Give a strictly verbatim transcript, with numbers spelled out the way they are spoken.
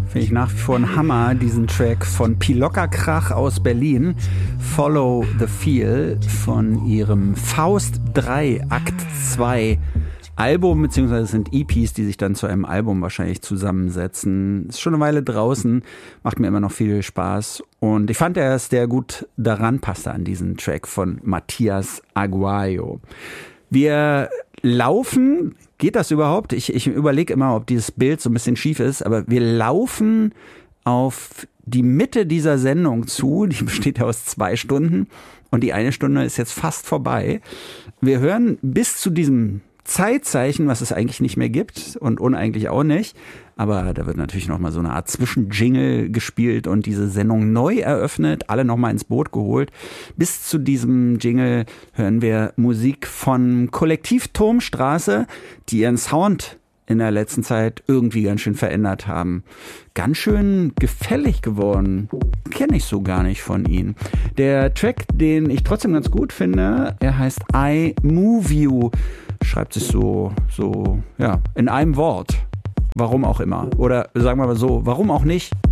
Finde ich nach wie vor ein Hammer, diesen Track von Pilocka Krach aus Berlin, Follow the Feel, von ihrem Faust drei Akt zwei Album, beziehungsweise es sind E Ps, die sich dann zu einem Album wahrscheinlich zusammensetzen. Ist schon eine Weile draußen, macht mir immer noch viel Spaß. Und ich fand, dass der gut daran passte an diesen Track von Matthias Aguayo. Wir laufen, geht das überhaupt? Ich, ich überlege immer, ob dieses Bild so ein bisschen schief ist, aber wir laufen auf die Mitte dieser Sendung zu, die besteht ja aus zwei Stunden und die eine Stunde ist jetzt fast vorbei. Wir hören bis zu diesem Zeitzeichen, was es eigentlich nicht mehr gibt und uneigentlich auch nicht, aber da wird natürlich nochmal so eine Art Zwischenjingle gespielt und diese Sendung neu eröffnet, alle nochmal ins Boot geholt. Bis zu diesem Jingle hören wir Musik von Kollektiv Turmstraße, die ihren Sound in der letzten Zeit irgendwie ganz schön verändert haben. Ganz schön gefällig geworden. Kenne ich so gar nicht von ihnen. Der Track, den ich trotzdem ganz gut finde, er heißt I Move You. Schreibt sich so, so, ja, in einem Wort. Warum auch immer. Oder sagen wir mal so, warum auch nicht?